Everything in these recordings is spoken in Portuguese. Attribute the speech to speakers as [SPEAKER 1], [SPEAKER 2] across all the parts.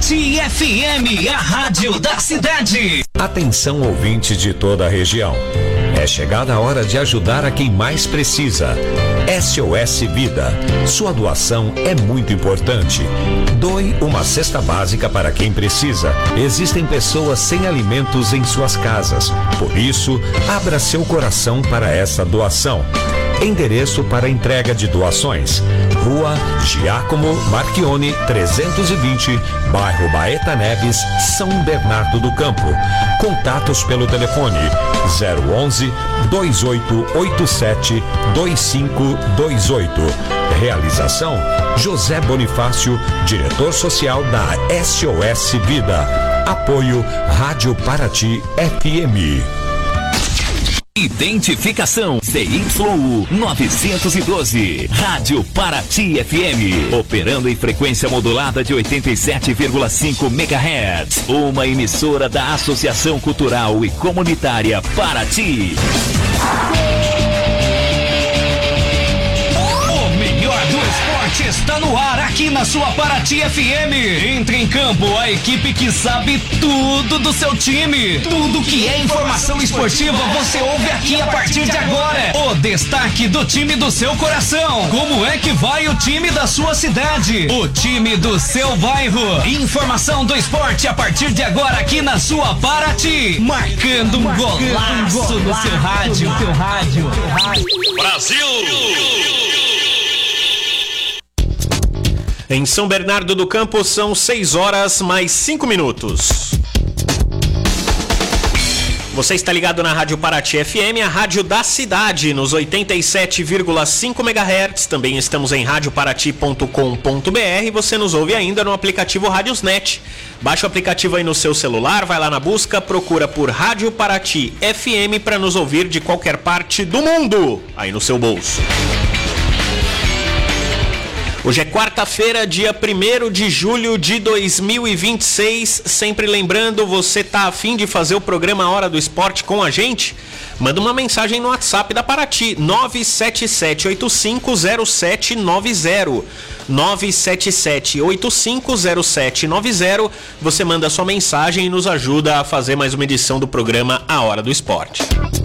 [SPEAKER 1] Paraty FM, a rádio da cidade.
[SPEAKER 2] Atenção, ouvintes de toda a região. É chegada a hora de ajudar a quem mais precisa. SOS Vida. Sua doação é muito importante. Doe uma cesta básica para quem precisa. Existem pessoas sem alimentos em suas casas. Por isso, abra seu coração para essa doação. Endereço para entrega de doações: Rua Giacomo Marchione 320, bairro Baeta Neves, São Bernardo do Campo. Contatos pelo telefone 011 2887 2528. Realização: José Bonifácio, diretor social da SOS Vida. Apoio Rádio Paraty FM.
[SPEAKER 1] Identificação CYU 912, Rádio Paraty FM, operando em frequência modulada de 87,5 MHz, uma emissora da Associação Cultural e Comunitária Paraty. Está no ar aqui na sua Paraty FM. Entre em campo a equipe que sabe tudo do seu time. Tudo que é informação esportiva você ouve aqui a partir de agora. O destaque do time do seu coração. Como é que vai o time da sua cidade? O time do seu bairro. Informação do esporte a partir de agora aqui na sua Paraty. Marcando um golaço no seu rádio.
[SPEAKER 3] Brasil!
[SPEAKER 4] Em São Bernardo do Campo são 6 horas mais 5 minutos. Você está ligado na Rádio Paraty FM, a rádio da cidade, nos 87,5 MHz. Também estamos em radioparaty.com.br. Você nos ouve ainda no aplicativo Radiosnet. Baixa o aplicativo aí no seu celular, vai lá na busca, procura por Rádio Paraty FM para nos ouvir de qualquer parte do mundo, aí no seu bolso. Hoje é quarta-feira, dia 1º de julho de 2026. Sempre lembrando, você tá a fim de fazer o programa Hora do Esporte com a gente? Manda uma mensagem no WhatsApp da Paraty, 977850790. 977850790. Você manda sua mensagem e nos ajuda a fazer mais uma edição do programa A Hora do Esporte.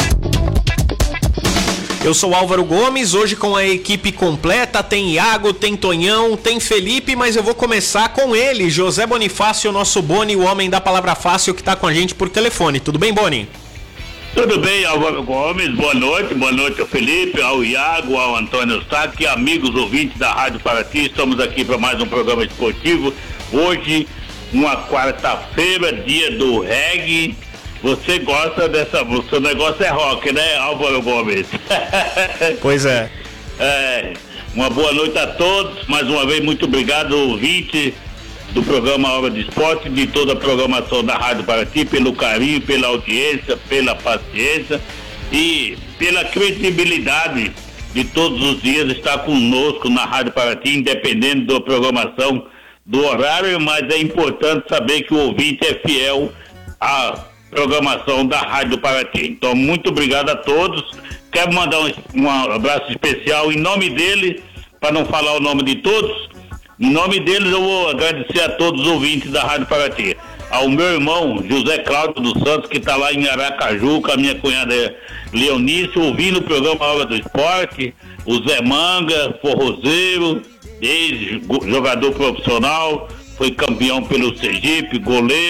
[SPEAKER 4] Eu sou Álvaro Gomes, hoje com a equipe completa, tem Iago, tem Tonhão, tem Felipe, mas eu vou começar com ele, José Bonifácio, nosso Boni, o homem da palavra fácil, que está com a gente por telefone. Tudo bem, Boni?
[SPEAKER 3] Tudo bem, Álvaro Gomes, boa noite ao Felipe, ao Iago, ao Antônio Saque, amigos ouvintes da Rádio Paraty. Estamos aqui para mais um programa esportivo. Hoje, uma quarta-feira, dia do reggae. Você gosta dessa música, seu negócio é rock, né, Álvaro Gomes?
[SPEAKER 4] Pois é.
[SPEAKER 3] Uma boa noite a todos, mais uma vez muito obrigado, ouvinte do programa Hora do Esporte, de toda a programação da Rádio Paraty, pelo carinho, pela audiência, pela paciência e pela credibilidade de todos os dias estar conosco na Rádio Paraty, independente da programação, do horário, mas é importante saber que o ouvinte é fiel à programação da Rádio Paraty. Então, muito obrigado a todos. Quero mandar um abraço especial em nome dele, para não falar o nome de todos. Em nome deles, eu vou agradecer a todos os ouvintes da Rádio Paraty. Ao meu irmão José Cláudio dos Santos, que está lá em Aracaju, com a minha cunhada Leonice, ouvindo o programa Hora do Esporte. O Zé Manga, forrozeiro, ex-jogador profissional, foi campeão pelo Sergipe, goleiro.